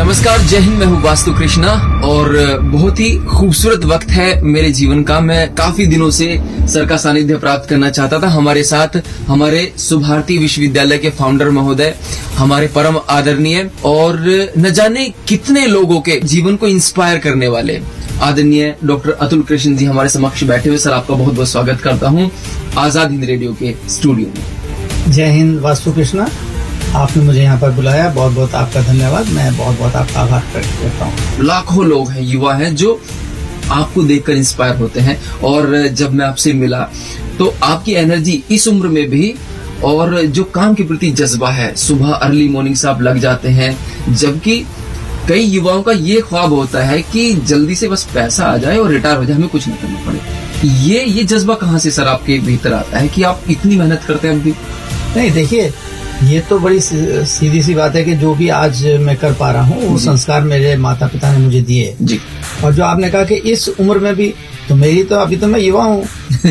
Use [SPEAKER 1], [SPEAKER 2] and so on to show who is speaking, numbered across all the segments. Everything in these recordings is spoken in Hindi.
[SPEAKER 1] नमस्कार, जय हिंद। मैं हूँ वास्तु कृष्णा और बहुत ही खूबसूरत वक्त है मेरे जीवन का। मैं काफी दिनों से सर का सानिध्य प्राप्त करना चाहता था। हमारे साथ हमारे सुभारती विश्वविद्यालय के फाउंडर महोदय, हमारे परम आदरणीय और न जाने कितने लोगों के जीवन को इंस्पायर करने वाले आदरणीय डॉक्टर अतुल कृष्ण जी हमारे समक्ष बैठे हुए। सर, आपका बहुत बहुत स्वागत करता हूँ आजाद हिंद रेडियो के स्टूडियो में।
[SPEAKER 2] जय हिंद वास्तु कृष्णा, आपने मुझे यहाँ पर बुलाया, बहुत बहुत आपका धन्यवाद। मैं बहुत बहुत आपका आभार प्रकट करता हूँ।
[SPEAKER 1] लाखों लोग हैं, युवा हैं जो आपको देखकर इंस्पायर होते हैं और जब मैं आपसे मिला तो आपकी एनर्जी इस उम्र में भी और जो काम के प्रति जज्बा है, सुबह अर्ली मॉर्निंग से आप लग जाते हैं, जबकि कई युवाओं का ये ख्वाब होता है कि जल्दी से बस पैसा आ जाए और रिटायर हो जाए, हमें कुछ नहीं करना पड़े। ये जज्बा कहाँ से सर आपके भीतर आता है कि आप इतनी मेहनत करते हैं अभी?
[SPEAKER 2] नहीं, देखिए, ये तो बड़ी सीधी सी बात है कि जो भी आज मैं कर पा रहा हूँ वो संस्कार मेरे माता पिता ने मुझे दिए जी। और जो आपने कहा कि इस उम्र में भी, तो मेरी तो अभी तो मैं युवा हूँ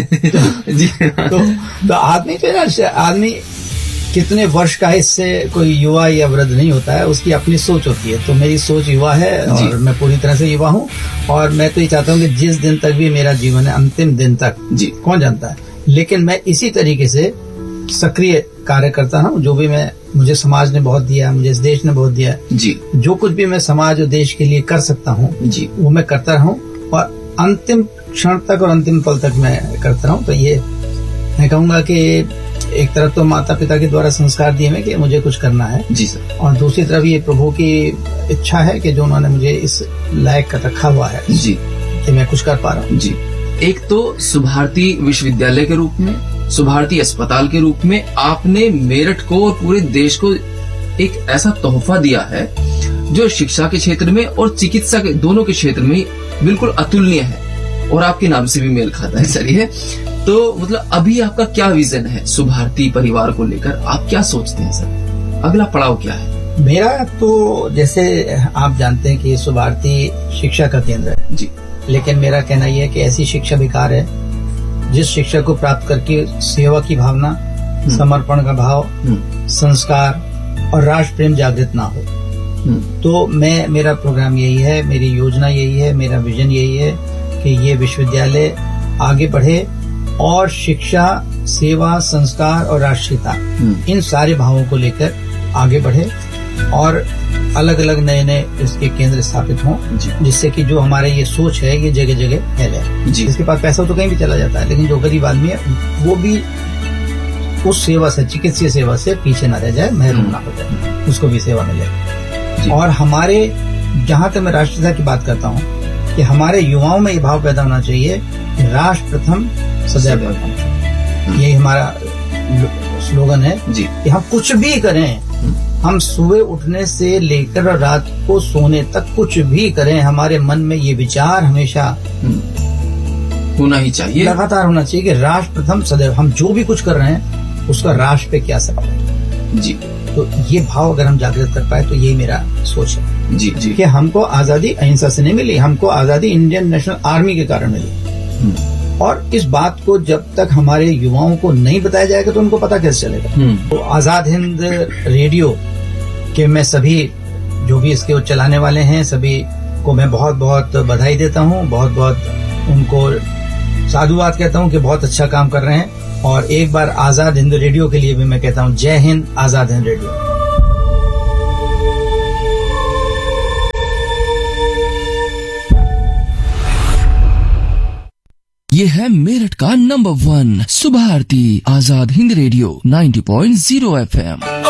[SPEAKER 2] जी। तो आदमी कितने वर्ष का है, इससे कोई युवा या वृद्ध नहीं होता है, उसकी अपनी सोच होती है। तो मेरी सोच युवा है और मैं पूरी तरह से युवा हूँ। और मैं तो ये चाहता हूँ कि जिस दिन तक भी मेरा जीवन है, अंतिम दिन तक जी, कौन जानता है, लेकिन मैं इसी तरीके से सक्रिय कार्य करता हूँ। जो भी मुझे समाज ने बहुत दिया, मुझे इस देश ने बहुत दिया जी, जो कुछ भी मैं समाज और देश के लिए कर सकता हूँ जी, वो मैं करता रहूँ और अंतिम क्षण तक और अंतिम पल तक मैं करता रहूँ। तो ये मैं कहूँगा कि एक तरफ तो माता पिता के द्वारा संस्कार दिए हैं कि मुझे कुछ करना है जी सर, और दूसरी तरफ ये प्रभु की इच्छा है कि जो उन्होंने मुझे इस लायक कर रखा हुआ है जी, कि मैं कुछ कर पा रहा हूँ जी।
[SPEAKER 1] एक तो सुभारती विश्वविद्यालय के रूप में, सुभारती अस्पताल के रूप में आपने मेरठ को और पूरे देश को एक ऐसा तोहफा दिया है जो शिक्षा के क्षेत्र में और चिकित्सा के दोनों के क्षेत्र में बिल्कुल अतुलनीय है और आपके नाम से भी मेल खाता है सर ये। तो मतलब अभी आपका क्या विजन है सुभारती परिवार को लेकर? आप क्या सोचते हैं सर, अगला पड़ाव क्या है?
[SPEAKER 2] मेरा तो जैसे आप जानते हैं कि सुभारती शिक्षा का केंद्र है जी, लेकिन मेरा कहना यह है कि ऐसी शिक्षा बेकार है जिस शिक्षा को प्राप्त करके सेवा की भावना, समर्पण का भाव, संस्कार और राष्ट्र प्रेम जागृत ना हो। तो मेरा प्रोग्राम यही है, मेरी योजना यही है, मेरा विजन यही है कि ये विश्वविद्यालय आगे बढ़े और शिक्षा, सेवा, संस्कार और राष्ट्रीयता, इन सारे भावों को लेकर आगे बढ़े और अलग अलग नए नए इसके केंद्र स्थापित हों, जिससे कि जो हमारे ये सोच है ये जगह जगह फैले। जिसके पास पैसा तो कहीं भी चला जाता है, लेकिन जो गरीब आदमी है वो भी उस सेवा से, चिकित्सीय सेवा से पीछे न रह जाए, महरूम ना हो जाए, उसको भी सेवा मिले। और हमारे, जहां तक मैं राष्ट्रीयता की बात करता हूँ, कि हमारे युवाओं में ये भाव पैदा होना चाहिए कि राष्ट्र प्रथम सदैव प्रथम। यही हमारा स्लोगन है जी, कि हम कुछ भी करें, हम सुबह उठने से लेकर रात को सोने तक कुछ भी करें, हमारे मन में ये विचार हमेशा
[SPEAKER 1] होना ही चाहिए,
[SPEAKER 2] लगातार होना चाहिए कि राष्ट्र प्रथम सदैव। हम जो भी कुछ कर रहे हैं उसका राष्ट्र पे क्या असर है जी। तो ये भाव अगर हम जागृत कर पाए तो यही मेरा सोच है जी जी, कि हमको आजादी अहिंसा से नहीं मिली, हमको आजादी इंडियन नेशनल आर्मी के कारण मिली। और इस बात को जब तक हमारे युवाओं को नहीं बताया जाएगा तो उनको पता कैसे चलेगा? तो आजाद हिंद रेडियो के मैं सभी जो भी इसके चलाने वाले हैं सभी को मैं बहुत बहुत बधाई देता हूँ, बहुत बहुत उनको साधुवाद कहता हूँ कि बहुत अच्छा काम कर रहे हैं। और एक बार आजाद हिंद रेडियो के लिए भी मैं कहता हूँ जय हिंद, आजाद हिंद रेडियो।
[SPEAKER 3] ये है मेरठ का number 1 Subharti Azad Hind radio 90.0 FM।